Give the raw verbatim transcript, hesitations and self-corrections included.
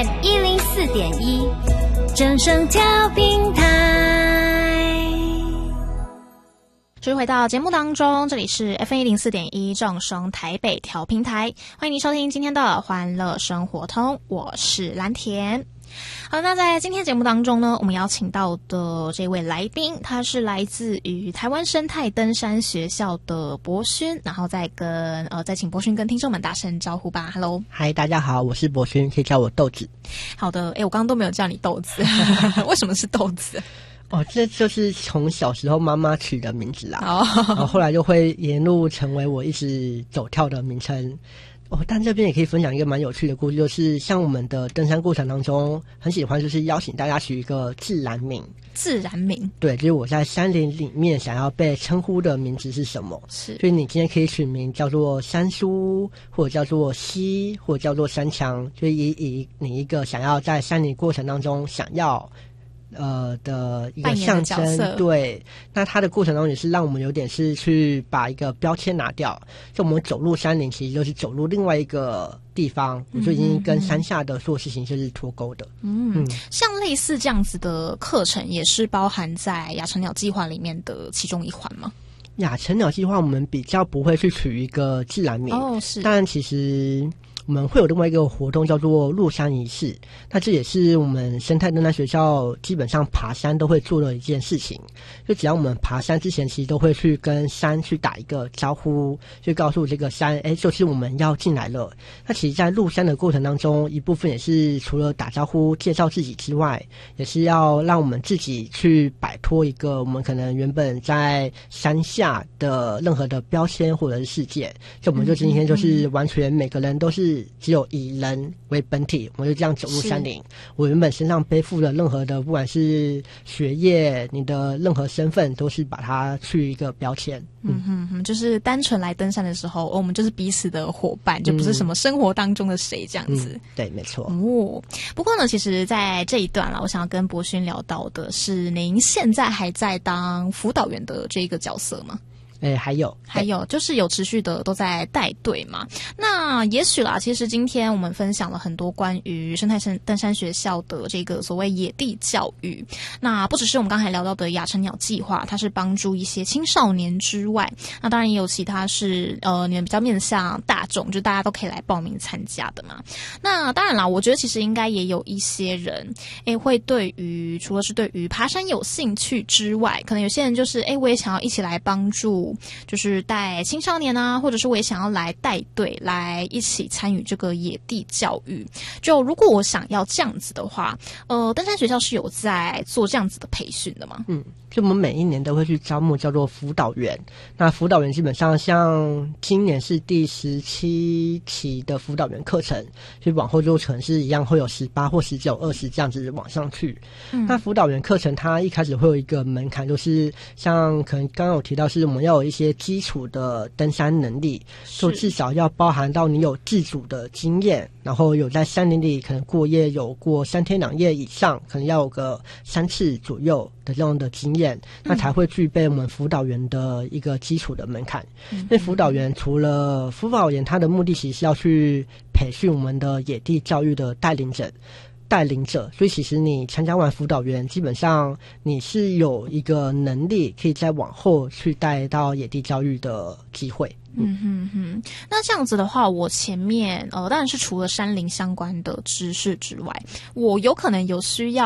F M 一零四点一，正声调平台。继续回到节目当中，这里是 F M 一零四点一正声台北调平台，欢迎您收听今天的欢乐生活通，我是蓝田。好，那在今天节目当中呢，我们邀请到的这位来宾，他是来自于台湾生态登山学校的博勋，然后再跟呃再请博勋跟听众们打声招呼吧。Hello， 嗨，大家好，我是博勋，可以叫我豆子。 好的，诶，我刚刚都没有叫你豆子，为什么是豆子？ 哦，这就是从小时候妈妈取的名字啦， 哦， 然后后来就会沿路成为我一直走跳的名称。哦，但这边也可以分享一个蛮有趣的故事，就是像我们的登山过程当中，很喜欢就是邀请大家取一个自然名。 自然名， 对，就是我在山林里面想要被称呼的名字是什么。 是， 所以你今天可以取名叫做山苏，或者叫做溪，或者叫做山墙，就以以你一个想要在山林过程当中想要呃的一个象征。对，那它的过程当中也是让我们有点是去把一个标签拿掉，就我们走入山林其实就是走入另外一个地方，我就已经跟山下的所有事情就是脱钩的。 嗯，嗯像类似这样子的课程也是包含在亚成鸟计划里面的其中一环吗？ 亚成鸟计划我们比较不会去取一个自然名。 哦，是， 但其实我们会有另外一个活动叫做入山仪式，那这也是我们生态登山学校基本上爬山都会做的一件事情。就只要我们爬山之前，其实都会去跟山去打一个招呼，去告诉这个山，哎，就是我们要进来了。那其实在入山的过程当中，一部分也是除了打招呼介绍自己之外，也是要让我们自己去摆脱一个我们可能原本在山下的任何的标签或者是事件。就我们就今天就是完全每个人都是只有以人为本体，我们就这样走入山林。我原本身上背负的任何的，不管是学业，你的任何身份，都是把它去一个标签。 嗯哼哼，就是单纯来登山的时候，我们就是彼此的伙伴，就不是什么生活当中的谁这样子。 嗯、对，没错。 哦，不过呢，其实在这一段啦，我想要跟博勋聊到的是，您现在还在当辅导员的这个角色吗？ 诶，还有还有就是有持续的都在带队嘛。那也许啦，其实今天我们分享了很多关于生态登山学校的这个所谓野地教育，那不只是我们刚才聊到的亚成鸟计划，它是帮助一些青少年之外，那当然也有其他是呃你们比较面向大众，就大家都可以来报名参加的嘛。那当然啦，我觉得其实应该也有一些人诶会对于除了是对于爬山有兴趣之外，可能有些人就是诶我也想要一起来帮助就是带青少年啊，或者是我也想要来带队来一起参与这个野地教育。就如果我想要这样子的话，呃，登山学校是有在做这样子的培训的吗？ 嗯，就我们每一年都会去招募叫做辅导员。那辅导员基本上像今年是第十七期的辅导员课程，所以往后就可能是一样会有十八或十九、二十这样子往上去。嗯，那辅导员课程它一开始会有一个门槛，就是像可能刚刚有提到是我们要有一些基础的登山能力，就至少要包含到你有自主的经验，然后有在山林里可能过夜有过三天两夜以上，可能要有个三次左右的这样的经验，那才会具备我们辅导员的一个基础的门槛。因为辅导员除了辅导员，他的目的其实是要去培训我们的野地教育的带领者。带领者，所以其实你参加完辅导员，基本上你是有一个能力可以再往后去带到野地教育的机会。 嗯哼哼，那这样子的话，我前面呃，当然是除了山林相关的知识之外，我有可能有需要